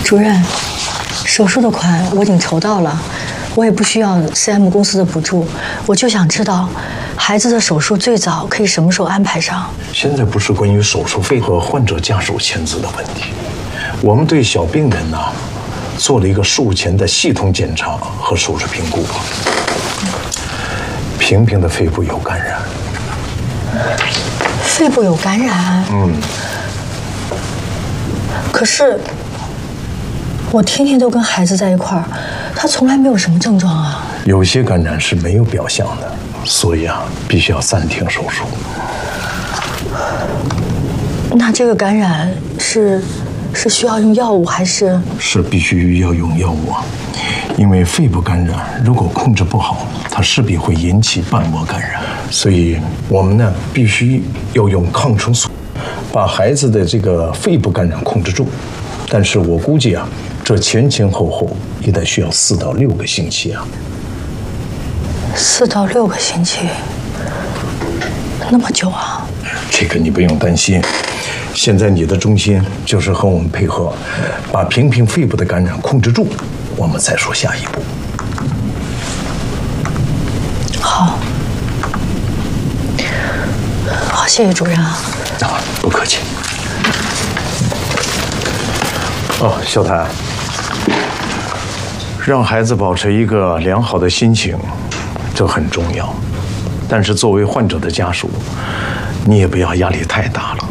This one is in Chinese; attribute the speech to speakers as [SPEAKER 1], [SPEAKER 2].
[SPEAKER 1] 主任，手术的款我已经筹到了，我也不需要 CM 公司的补助，我就想知道，孩子的手术最早可以什么时候安排上？
[SPEAKER 2] 现在不是关于手术费和患者家属签字的问题，我们对小病人呢做了一个术前的系统检查和手术评估。萍萍的肺部有感染。
[SPEAKER 1] 肺部有感染？可是我天天都跟孩子在一块儿，他从来没有什么症状啊。
[SPEAKER 2] 有些感染是没有表象的，所以必须要暂停手术。
[SPEAKER 1] 那这个感染是需要用药物还是？
[SPEAKER 2] 是必须要用药物因为肺部感染如果控制不好，它势必会引起瓣膜感染，所以我们呢必须要用抗生素，把孩子的这个肺部感染控制住。但是我估计这前后后也得需要4到6个星期
[SPEAKER 1] 4到6个星期，那么久啊？
[SPEAKER 2] 这个你不用担心，现在你的中心就是和我们配合，把萍萍肺部的感染控制住，我们再说下一步。
[SPEAKER 1] 好，谢谢主任啊。
[SPEAKER 2] 不客气。小谭，让孩子保持一个良好的心情，这很重要。但是作为患者的家属，你也不要压力太大了。